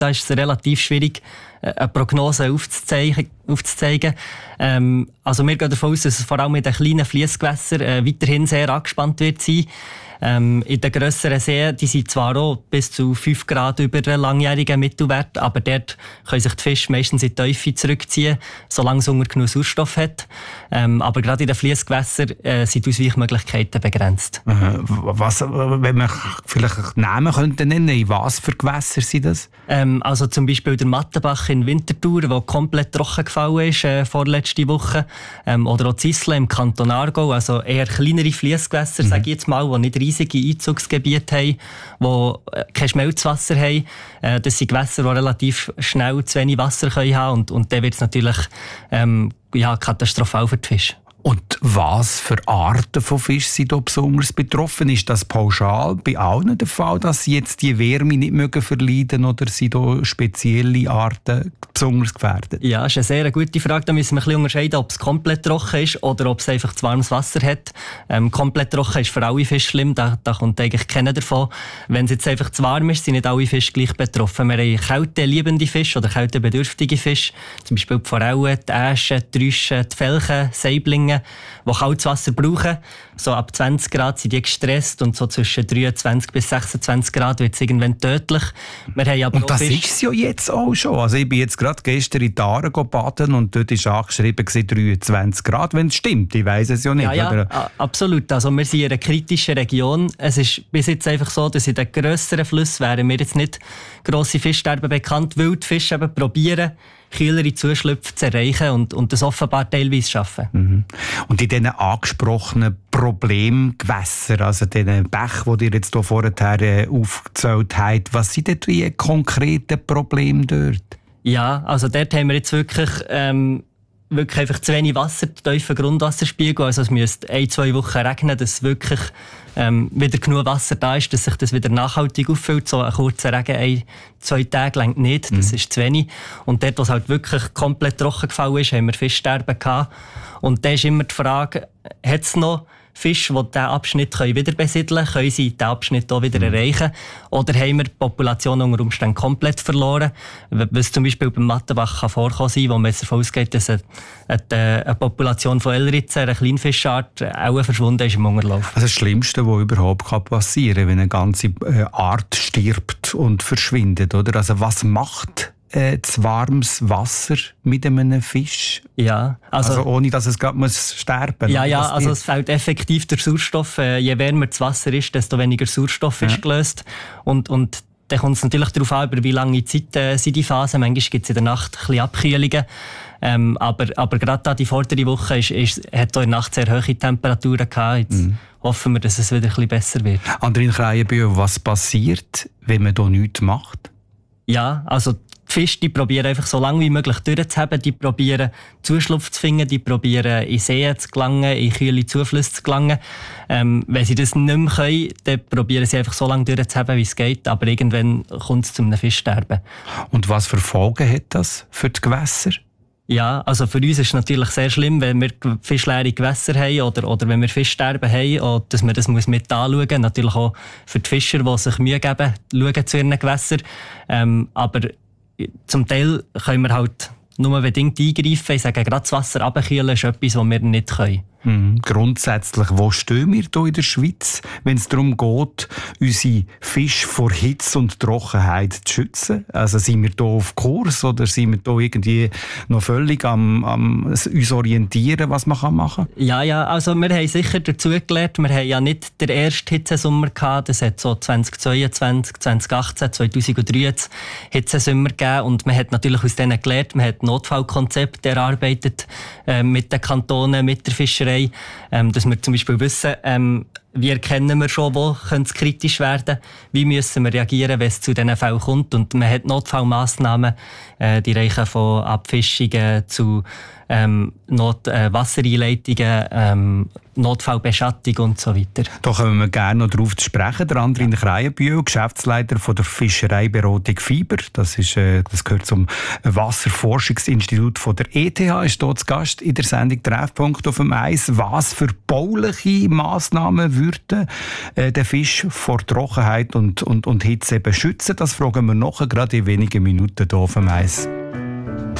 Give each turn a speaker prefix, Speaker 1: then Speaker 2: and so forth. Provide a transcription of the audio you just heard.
Speaker 1: da ist es relativ schwierig, eine Prognose aufzuzeigen. Also wir gehen davon aus, dass es vor allem in den kleinen Fliessgewässern weiterhin sehr angespannt wird sein. In den grösseren Seen, die sind zwar auch bis zu 5 Grad über den langjährigen Mittelwert, aber dort können sich die Fische meistens in die Tiefe zurückziehen, solange es Hunger genug Sauerstoff hat. Aber gerade in den Fliessgewässern sind die Ausweichmöglichkeiten begrenzt.
Speaker 2: Was, wenn man vielleicht Namen könnte nennen, in was für Gewässer sind das?
Speaker 1: Also zum Beispiel der Mattenbach in Winterthur, der komplett trocken gefallen ist vorletzte Woche. Oder auch Zisle im Kanton Aargau, also eher kleinere Fliessgewässer, sage ich jetzt mal, die nicht riesige Einzugsgebiete haben, die kein Schmelzwasser haben. Das sind Gewässer, die relativ schnell zu wenig Wasser haben können und dann wird es natürlich katastrophal für die Fische.
Speaker 2: Und was für Arten von Fischen sind da besonders betroffen? Ist das pauschal bei allen der Fall, dass sie jetzt die Wärme nicht verleiden mögen, oder sind da spezielle Arten besonders gefährdet?
Speaker 1: Ja, das ist eine sehr gute Frage. Da müssen wir ein bisschen unterscheiden, ob es komplett trocken ist oder ob es einfach zu warmes Wasser hat. Komplett trocken ist für alle Fische schlimm, da kommt eigentlich keiner davon. Wenn es jetzt einfach zu warm ist, sind nicht alle Fische gleich betroffen. Wir haben kälteliebende Fische oder kältebedürftige Fische, zum Beispiel die Forellen, die Äschen, die Rüschen, die Felchen, Saiblinge, die kaltes Wasser brauchen. So ab 20 Grad sind die gestresst und so zwischen 23 bis 26 Grad wird es irgendwann tödlich. Wir haben aber
Speaker 2: und das ist es ja jetzt auch schon. Also ich bin jetzt gerade gestern in die Aare baden und dort war angeschrieben 23 Grad, wenn es stimmt. Ich weiss es ja nicht.
Speaker 1: Ja, absolut. Also wir sind in einer kritischen Region. Es ist bis jetzt einfach so, dass in den grösseren Flüssen wären wir jetzt nicht grosse Fischsterben bekannt, weil die Fische eben probieren, kühlere Zuschlüpfe zu erreichen und das offenbar teilweise schaffen.
Speaker 2: Mhm. Und in diesen angesprochenen Problemgewässern, also diesen Bächen, die ihr jetzt hier vorher aufgezählt habt, was sind denn die konkreten Probleme dort?
Speaker 1: Ja, also dort haben wir jetzt wirklich einfach zu wenig Wasser, tiefen Grundwasserspiegel. Also es müsste 1-2 Wochen regnen, dass wirklich wieder genug Wasser da ist, dass sich das wieder nachhaltig auffüllt. So ein kurzer Regen 1-2 Tage reicht nicht, das ist zu wenig. Und dort, wo es halt wirklich komplett trocken gefallen ist, haben wir Fischsterben gehabt. Und da ist immer die Frage, hat es noch Fische, die diesen Abschnitt wieder besiedeln können? Können sie diesen Abschnitt auch wieder erreichen? Oder haben wir die Population unter Umständen komplett verloren? Was zum Beispiel beim Mattenbach vorkommen kann, wo man jetzt davon ausgeht, dass eine Population von Elritzen, einer Kleinfischart, auch verschwunden ist im Hungerlauf.
Speaker 2: Also das Schlimmste, was überhaupt passieren kann, wenn eine ganze Art stirbt und verschwindet, oder? Also was macht zu warmes Wasser mit einem Fisch?
Speaker 1: Ja,
Speaker 2: also ohne, dass es gerade sterben muss.
Speaker 1: Ja, also es fehlt effektiv der Sauerstoff. Je wärmer das Wasser ist, desto weniger Sauerstoff ist gelöst. Und dann kommt es natürlich darauf an, über wie lange Zeit sind die Phasen. Manchmal gibt es in der Nacht ein bisschen Abkühlungen. Aber gerade da die vordere Woche hat auch in der Nacht sehr hohe Temperaturen gehabt. Jetzt hoffen wir, dass es wieder ein bisschen besser wird.
Speaker 2: Andrin Kreienbühl, was passiert, wenn man da nichts macht?
Speaker 1: Ja, also die Fische, die probieren einfach so lange wie möglich durchzuhaben. Die probieren Zuschlupf zu finden, die probieren in Seen zu gelangen, in kühle Zuflüsse zu gelangen. Wenn sie das nicht mehr können, dann probieren sie einfach so lange durchzuhaben, wie es geht. Aber irgendwann kommt es zu einem Fischsterben. Und was für Folgen hat das für die Gewässer? Ja, also für uns ist es natürlich sehr schlimm, wenn wir fischleere Gewässer haben oder wenn wir Fischsterben haben, und dass man das mit anschauen muss. Natürlich auch für die Fischer, die sich Mühe geben, schauen zu ihren Gewässern. Aber zum Teil können wir halt nur bedingt eingreifen. Ich sage, gerade das Wasser runterkühlen ist etwas, was wir nicht können. Grundsätzlich, wo stehen wir hier in der Schweiz, wenn es darum geht, unsere Fische vor Hitze und Trockenheit zu schützen? Also sind wir hier auf Kurs oder sind wir hier irgendwie noch völlig am uns orientieren, was man machen kann? Ja, also wir haben sicher dazu gelernt, wir haben ja nicht den ersten Hitzesommer gehabt, das hat so 2022, 2018, 2023 Hitzesommer gegeben und man hat natürlich aus denen gelernt, man hat Notfallkonzepte erarbeitet mit den Kantonen, mit der Fischerei, dass wir zum Beispiel wissen, wie erkennen wir schon, wo könnte es kritisch werden, wie müssen wir reagieren, wenn es zu diesen Fällen kommt. Und man hat Notfallmassnahmen, die reichen von Abfischungen zu Wassereinleitungen, Notfallbeschattung und so weiter. Da kommen wir gerne noch darauf zu sprechen. Der Andrin Kreienbühl, Geschäftsleiter von der Fischereiberatung FIBER. Das gehört zum Wasserforschungsinstitut von der ETH, ist dort zu Gast in der Sendung «Treffpunkt auf dem Eis». Was für bauliche Massnahmen
Speaker 2: würden den Fisch vor Trockenheit und Hitze eben schützen? Das fragen wir nachher gerade in wenigen Minuten hier auf dem Eis.